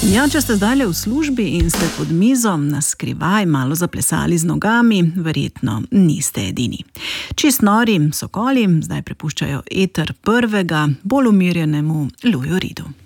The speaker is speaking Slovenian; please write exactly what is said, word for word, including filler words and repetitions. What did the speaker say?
Ja, če ste zdajle v službi in ste pod mizo na skrivaj malo zaplesali z nogami, verjetno niste edini. Čist nori sokoli zdaj prepuščajo eter prvega, bolj umirjenemu Louisu Reedu.